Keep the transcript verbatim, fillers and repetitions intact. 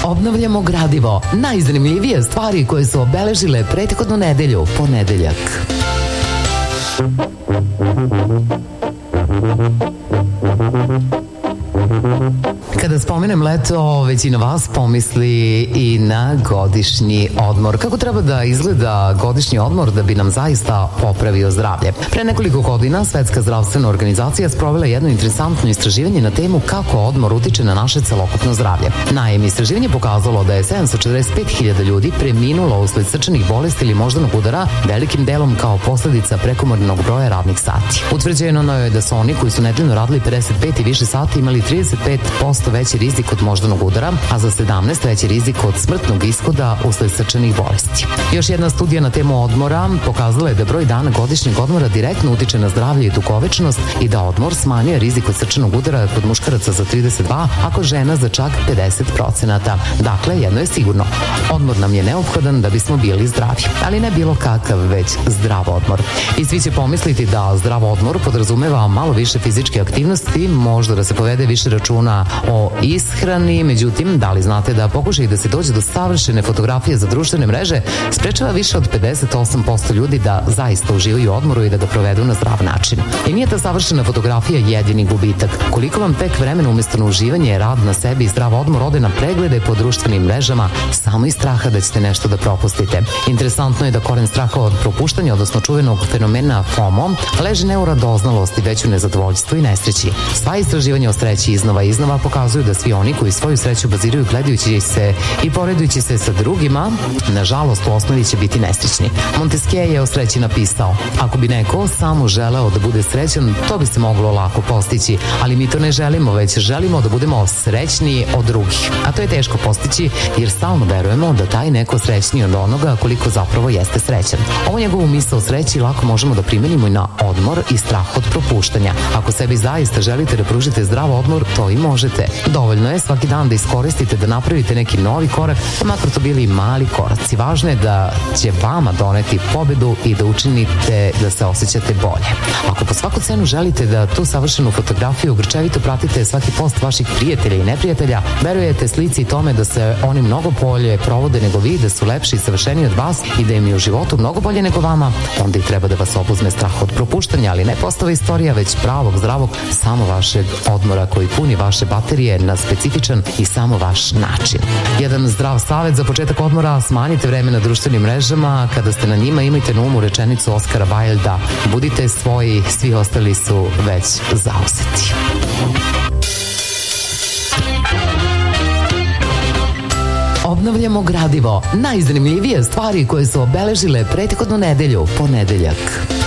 Obnavljamo gradivo. Najzanimljivije stvari koje su obeležile prethodnu nedelju, ponedeljak. Kada spomenem leto, većina vas pomisli i na godišnji odmor. Kako treba da izgleda godišnji odmor da bi nam zaista popravio zdravlje? Pre nekoliko godina Svetska zdravstvena organizacija sprovela jedno interesantno istraživanje na temu kako odmor utiče na naše celokupno zdravlje. Naime, istraživanje pokazalo da je sedamsto četrdeset pet hiljada ljudi preminulo usled srčanih bolesti ili moždanog udara, velikim delom kao posledica prekomornog broja radnih sati. Utvrđeno je da su oni koji su nedeljno radili pedeset pet i više sati imali trideset pet posto veći rizik od moždanog udara, a za sedamnaest veći rizik od smrtnog ishoda usled srčanih bolesti. Još jedna studija na temu odmora pokazala je da broj dana godišnjeg odmora direktno utiče na zdravlje i dugovečnost i da odmor smanjuje rizik od srčanog udara kod muškaraca za trideset dva, a kod žena za čak pedeset procenata. Dakle, jedno je sigurno. Odmor nam je neophodan da bismo bili zdravi, ali ne bilo kakav, već zdrav odmor. I svi će pomisliti da zdrav odmor podrazumeva malo više fizičke aktivnosti, možda da se povede više računa o ishrani, međutim, da li znate da pokušaj da se dođe do savršene fotografije za društvene mreže sprečava više od pedeset osam posto ljudi da zaista uživaju u odmoru i da ga provedu na zdrav način. I nije ta savršena fotografija jedini gubitak. Koliko vam tek vremena umesto na uživanje, rad na sebi i zdrav odmor ode na preglede po društvenim mrežama samo iz straha da ćete nešto da propustite. Interesantno je da koren straha od propuštanja, odnosno čuvenog fenomena FOMO, leži ne u radoznalosti, već u nezadovoljstvu i nesreći. Sva istraživanja o sreći iznova i iznova pokazuju da svi oni koji svoju sreću baziraju gledajući se i poredujući se sa drugima, nažalost u osnovi će biti nesrećni. Montesquieu je o sreći napisao: ako bi neko samo želeo da bude srećan, to bi se moglo lako postići, ali mi to ne želimo, već želimo da budemo srećniji od drugih. A to je teško postići jer stalno verujemo da taj neko srećniji od onoga koliko zapravo jeste srećan. Ovu njegovu misao o sreći lako možemo da primenimo i na odmor i strah od propuštanja. Ako sebi zaista želite da pružite zdrav odmor, to i možete. Dovoljno je svaki dan da iskoristite da napravite neki novi korak, makar to bili mali koraci. Važno je da će vama doneti pobedu i da učinite da se osjećate bolje. Ako po svaku cenu želite da tu savršenu fotografiju grčevito pratite svaki post vaših prijatelja i neprijatelja, verujete slici i tome da se oni mnogo bolje provode nego vi, da su lepši i savršeniji od vas i da im je u životu mnogo bolje nego vama, onda i treba da vas obuzme strah od propuštanja, ali ne postava istorija, već pravog, zdravog, samo vašeg odmora koji puni vaše baterije na specifičan i samo vaš način. Jedan zdrav savet za početak odmora: smanjite vreme na društvenim mrežama. Kada ste na njima, imajte na umu rečenicu Oskara Wilda: budite svoji, svi ostali su već zauzeti. Obnavljamo gradivo. Najzanimljivije stvari koje su obeležile prethodnu nedelju, ponedeljak.